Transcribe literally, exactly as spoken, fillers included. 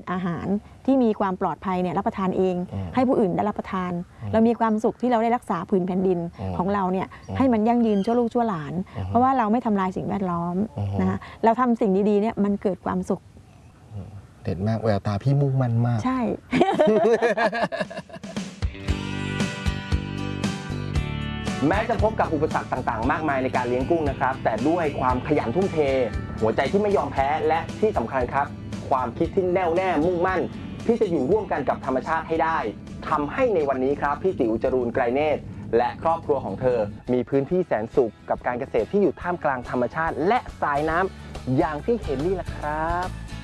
อาหารที่มีความปลอดภัยเนี่ยรับประทานเองให้ผู้อื่นได้รับประทานเรามีความสุขที่เราได้รักษาผืนแผ่นดินของเราเนี่ยให้มันยั่งยืนชั่วลูกชั่วหลานเพราะว่าเราไม่ทำลายสิ่งแวดล้อมนะคะเราทำสิ่งดีๆเนี่ยมันเกิดความสุขเด็ดมากแววตาพี่มุ่งมั่นมากใช่แม้จะพบกับอุปสรรคต่างๆมากมายในการเลี้ยงกุ้งนะครับแต่ด้วยความขยันทุ่มเทหัวใจที่ไม่ยอมแพ้และที่สำคัญครับความคิดที่แน่วแน่มุ่งมั่นที่จะอยู่ร่วมกันกับธรรมชาติให้ได้ทำให้ในวันนี้ครับพี่ติ๋วจรูนไกรเนตรและครอบครัวของเธอมีพื้นที่แสนสุขกับการเกษตรที่อยู่ท่ามกลางธรรมชาติและสายน้ำอย่างที่เห็นนี่แหละครับ